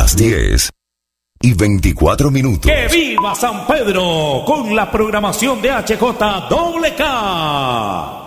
las 10:24. ¡Que viva San Pedro! Con la programación de HJWK.